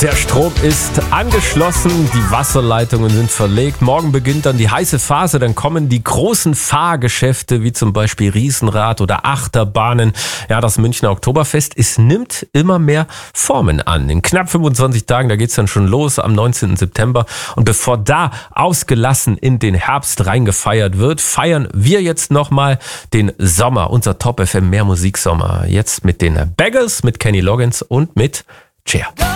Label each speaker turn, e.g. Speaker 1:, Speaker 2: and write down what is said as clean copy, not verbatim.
Speaker 1: Der Strom ist angeschlossen, die Wasserleitungen sind verlegt. Morgen beginnt dann die heiße Phase, dann kommen die großen Fahrgeschäfte, wie zum Beispiel Riesenrad oder Achterbahnen. Ja, das Münchner Oktoberfest, es nimmt immer mehr Formen an. In knapp 25 Tagen, da geht's dann schon los, am 19. September. Und bevor da ausgelassen in den Herbst reingefeiert wird, feiern wir jetzt nochmal den Sommer, unser Top FM Mehr Musiksommer. Jetzt mit den Beggars, mit Kenny Loggins und mit Cher.